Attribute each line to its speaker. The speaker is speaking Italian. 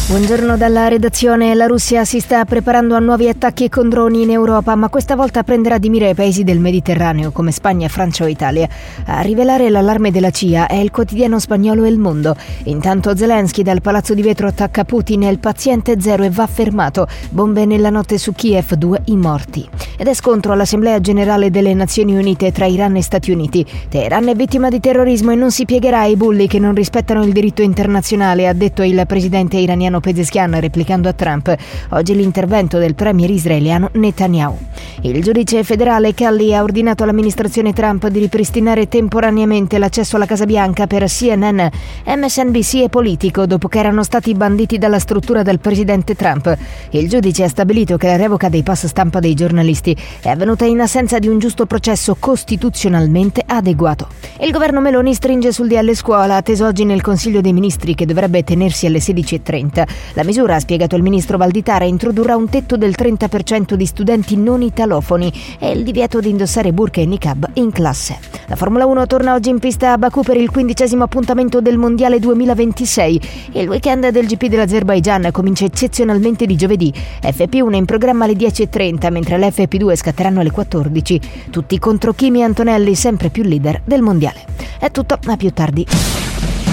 Speaker 1: Buongiorno dalla redazione. La Russia si sta preparando a nuovi attacchi con droni in Europa, ma questa volta prenderà di mira i paesi del Mediterraneo come Spagna, Francia o Italia. A rivelare l'allarme della CIA è il quotidiano spagnolo El Mundo. Intanto Zelensky dal Palazzo di Vetro attacca Putin, è il paziente zero e va fermato. Bombe nella notte su Kiev, 2 i morti. Ed è scontro all'Assemblea Generale delle Nazioni Unite tra Iran e Stati Uniti. Teheran è vittima di terrorismo e non si piegherà ai bulli che non rispettano il diritto internazionale, ha detto il presidente iraniano Pezeshkian replicando a Trump. Oggi l'intervento del premier israeliano Netanyahu. Il giudice federale Kelly ha ordinato all'amministrazione Trump di ripristinare temporaneamente l'accesso alla Casa Bianca per CNN, MSNBC e Politico dopo che erano stati banditi dalla struttura del presidente Trump. Il giudice ha stabilito che la revoca dei pass stampa dei giornalisti è avvenuta in assenza di un giusto processo costituzionalmente adeguato. Il governo Meloni stringe sul DL Scuola, atteso oggi nel Consiglio dei Ministri che dovrebbe tenersi alle 16:30. La misura, ha spiegato il ministro Valditara, introdurrà un tetto del 30% di studenti non italofoni e il divieto di indossare burqa e niqab in classe. La Formula 1 torna oggi in pista a Baku per il 15° appuntamento del Mondiale 2026. Il weekend del GP dell'Azerbaigian comincia eccezionalmente di giovedì. FP1 è in programma alle 10:30, mentre le FP2 scatteranno alle 14. Tutti contro Kimi Antonelli, sempre più leader del Mondiale. È tutto, a più tardi.